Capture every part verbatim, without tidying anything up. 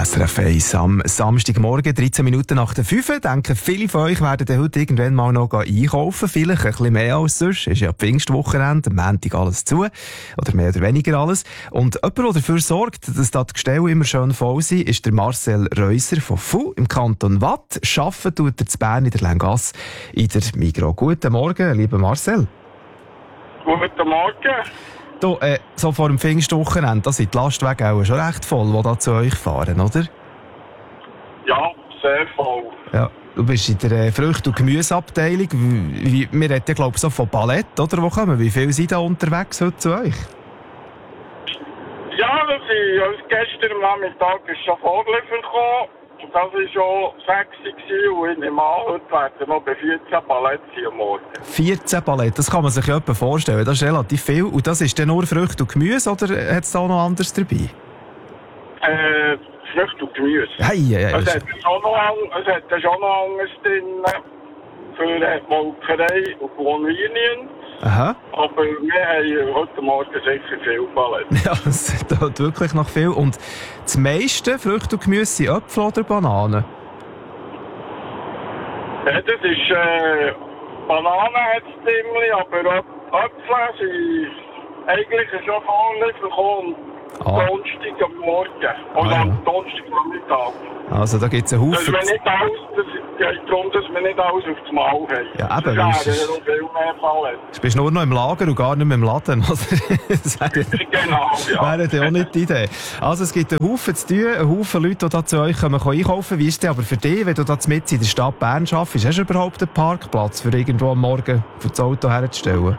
S R F eins am Samstagmorgen, dreizehn Minuten nach der fünf. Denke, viele von euch werden heute irgendwann mal noch einkaufen. Vielleicht ein bisschen mehr als sonst. Es ist ja Pfingstwochenende, am Montag alles zu. Oder mehr oder weniger alles. Und jemand, der dafür sorgt, dass die Gestelle immer schön voll sind, ist der Marcel Reuser von F U im Kanton Waadt. Arbeiten tut er zu Bern in der Länggasse in der Migros. Guten Morgen, lieber Marcel. Guten Morgen. Du, äh, so vor dem Pfingstwochenende, da sind die Lastwagen auch schon recht voll, die da zu euch fahren, oder? Ja, sehr voll. Ja, du bist in der äh, Früchte- und Gemüseabteilung. Wie, wie, wir reden ja, glaube ich, so von Palette, oder? Wo kommen? Wie viele sind da unterwegs heute zu euch? Ja, das ist, also gestern am Nachmittag ist schon vorgeliefert gekommen. Und das war schon sechs und ich nehme an, heute werden noch bei vierzehn Paletten am Morgen. vierzehn Paletten, das kann man sich ja etwa vorstellen. Das ist relativ viel. Und das ist dann nur Früchte und Gemüse, oder hat es da auch noch anderes dabei? Äh, Früchte und Gemüse. Hey, ja, ja, es, hat schon noch, es hat schon noch anderes drin für die Molkerei und Convenience. Aha. Aber wir haben heute Morgen sicher viel Paletten. Ja, es tut wirklich noch viel. Und das meiste Früchte und Gemüse sind Äpfel oder Bananen? Ja, das ist, äh, Bananen hat es ziemlich, aber Äpfel sind eigentlich schon vorliefert gekommen. Ah. Donnerstag am Morgen. Oder Ah, ja. am Donnerstag am Mittag. Also da gibt es einen Dass Haufen. wir nicht alles, das geht darum, dass wir nicht alles auf das Maul haben. Ja, eben, Das weil wäre es- noch viel mehr Paletten. Du bist nur noch im Lager und gar nicht mehr im Laden, oder? Das wäre, Genau, ja. wäre ja auch nicht die Idee. Also es gibt einen Haufen zu tun, einen Haufen Leute, die da zu euch kommen, können einkaufen. Wie ist es aber für dich, wenn du da mitten in der Stadt Bern arbeitest? Hast du überhaupt einen Parkplatz, für irgendwo am Morgen für das Auto herzustellen?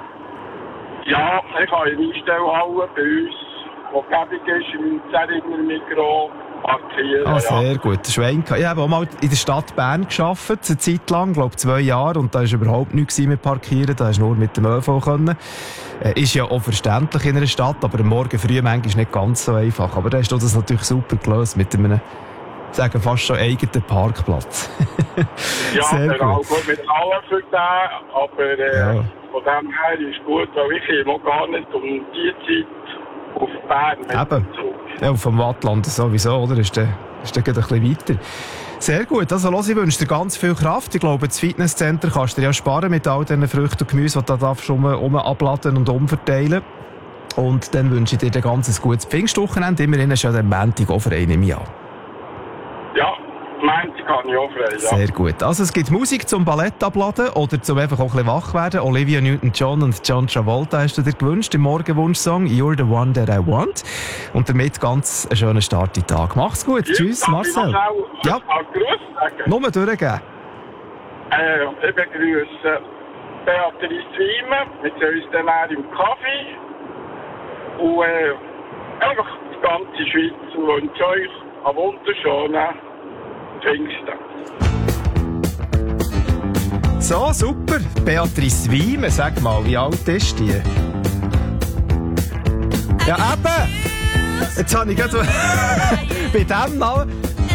Ja, ich habe eine Einstellhalle bei uns, die gäbig ist, im Zeringer Migros, parkieren. Ah, ja. sehr gut. Der Schwein. Ich habe auch mal in der Stadt Bern gearbeitet, eine Zeit lang, glaube zwei Jahre, und da war überhaupt nichts mit Parkieren, da hast du nur mit dem ÖV können. Äh, ist ja auch verständlich in einer Stadt, aber am Morgen früh manchmal nicht ganz so einfach. Aber da hast du das natürlich super gelöst mit einem, sagen fast schon eigenen Parkplatz. Ja, sehr genau, gut. gut mit allem für den, aber äh, Ja. von dem her ist gut, weil ich komme gar nicht um die Zeit auf Bern mit Eben. dem Zug. Ja, und vom Wattland sowieso, oder? Ist der, ist der gerade ein bisschen weiter. Sehr gut. Also, los, ich wünsche dir ganz viel Kraft. Ich glaube, das Fitnesscenter kannst du dir ja sparen mit all diesen Früchten und Gemüse, die du da darfst um, um abladen und umverteilen. Und dann wünsche ich dir ein ganz gutes Pfingstwochenende. Immerhin ist ja der Montag auch frei, nehme ich an. Ja, Montag kann ich auch frei, ja. Sehr gut. Also, es gibt Musik zum Ballett abladen oder zum einfach auch ein bisschen wach werden. Olivia Newton-John und John Travolta hast du dir gewünscht im Morgenwunsch-Song «You're the one that I want». Und damit ganz einen schönen Start in den Tag. Mach's gut. Ja, Tschüss, darf Marcel. Ich noch schnell Ja. einen Gruß sagen? Nur durchgeben. Äh, ich begrüße Beatrice Wiemen mit uns dann auch im Kaffee. Und äh, einfach die ganze Schweiz und wünsche euch einen wunderschönen Pfingsten. So, super. Beatrice Wiemen, sag mal, wie alt ist die? Ja, eben. Jetzt habe ich gerade bei dem Namen...